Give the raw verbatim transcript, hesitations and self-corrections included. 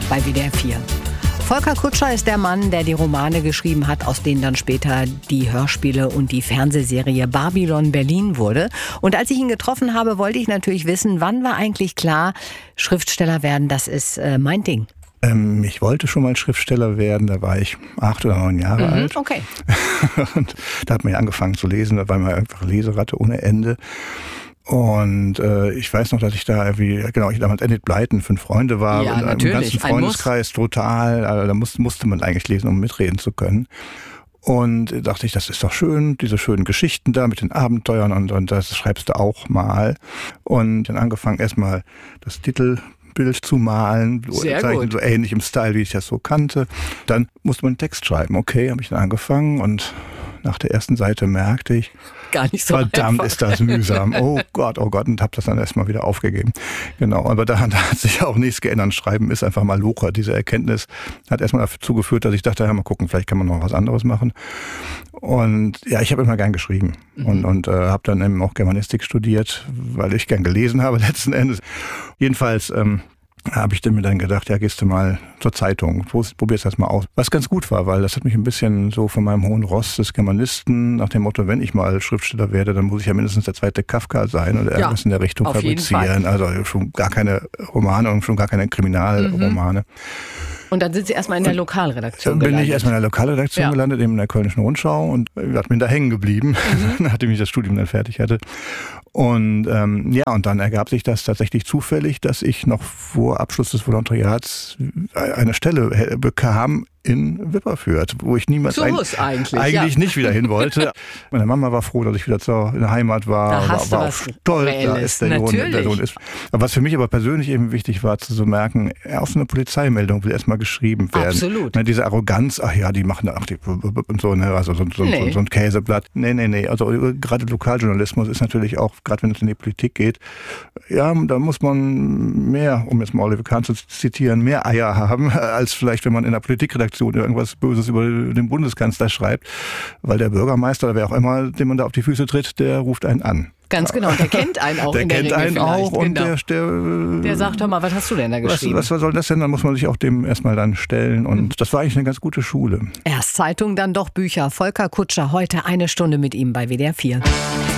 bei W D R vier. Volker Kutscher ist der Mann, der die Romane geschrieben hat, aus denen dann später die Hörspiele und die Fernsehserie Babylon Berlin wurde. Und als ich ihn getroffen habe, wollte ich natürlich wissen, wann war eigentlich klar, Schriftsteller werden, das ist äh, mein Ding. Ähm, ich wollte schon mal Schriftsteller werden, da war ich acht oder neun Jahre Mhm, alt. okay. Und da hat man ja angefangen zu lesen, da war man einfach Leseratte ohne Ende. Und äh, ich weiß noch, dass ich da irgendwie, genau, ich damals Enid Blyton, Fünf Freunde war. Ja, und natürlich. im ganzen Freundeskreis total, also da musste, musste man eigentlich lesen, um mitreden zu können. Und dachte ich, das ist doch schön, diese schönen Geschichten da mit den Abenteuern und, und das schreibst du auch mal. Und dann angefangen erstmal das Titelbild zu malen, Sehr zeichnen, gut. so ähnlich im Style, wie ich das so kannte. Dann musste man einen Text schreiben. Okay, habe ich dann angefangen und nach der ersten Seite merkte ich, Gar nicht so verdammt einfach. ist das mühsam. Oh Gott, oh Gott, und habe das dann erstmal wieder aufgegeben. Genau, aber da, da hat sich auch nichts geändert. Schreiben ist einfach mal Lucha. Diese Erkenntnis hat erstmal dazu geführt, dass ich dachte, ja, mal gucken, vielleicht kann man noch was anderes machen. Und ja, ich habe immer gern geschrieben mhm. und, und äh, habe dann eben auch Germanistik studiert, weil ich gern gelesen habe letzten Endes. Jedenfalls ähm, habe ich mir dann gedacht, ja, gehst du mal zur Zeitung, probierst das mal aus. Was ganz gut war, weil das hat mich ein bisschen so von meinem hohen Ross des Germanisten nach dem Motto, wenn ich mal Schriftsteller werde, dann muss ich ja mindestens der zweite Kafka sein oder Ja, irgendwas in der Richtung auf jeden fabrizieren. Also schon gar keine Romane und schon gar keine Kriminalromane. Und dann sind Sie erstmal in der Lokalredaktion Bin gelandet. ich erstmal in der Lokalredaktion Ja. gelandet, eben in der Kölnischen Rundschau und äh, bin da hängen geblieben, mhm. nachdem ich das Studium dann fertig hatte. Und ähm, ja, und dann ergab sich das tatsächlich zufällig, dass ich noch vor Abschluss des Volontariats eine Stelle bekam in Wipperfürth, wo ich niemals So ein, muss eigentlich, eigentlich ja. nicht wieder hin wollte. Meine Mama war froh, dass ich wieder zur in der Heimat war, Da war, hast du war auch was stolz, da Reelles, ist der Sohn, der natürlich. Sohn ist. Aber was für mich aber persönlich eben wichtig war, zu so merken, auch so eine Polizeimeldung will erstmal geschrieben werden. Absolut. Ne, diese Arroganz, ach ja, die machen ach, die, und so, ne, also so, so, Nee. so, so ein Käseblatt. Nee, nee, nee. Also gerade Lokaljournalismus ist natürlich auch, gerade wenn es in die Politik geht, ja, da muss man mehr, um jetzt mal Oliver Kahn zu zitieren, mehr Eier haben, als vielleicht, wenn man in der Politikredaktion irgendwas Böses über den Bundeskanzler schreibt, weil der Bürgermeister oder wer auch immer, dem man da auf die Füße tritt, der ruft einen an. Ganz genau, der kennt einen auch Der in der kennt Regel einen vielleicht. auch und genau. der, der, Der sagt, hör mal, was hast du denn da was, geschrieben? was soll das denn? Dann muss man sich auch dem erstmal dann stellen und das war eigentlich eine ganz gute Schule. Erst Zeitung, dann doch Bücher. Volker Kutscher, heute eine Stunde mit ihm bei W D R vier.